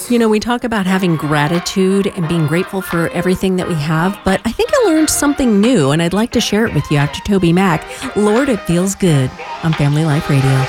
You know, we talk about having gratitude and being grateful for everything that we have, but I think I learned something new, and I'd like to share it with you after Toby Mac. Lord, it feels good on Family Life Radio.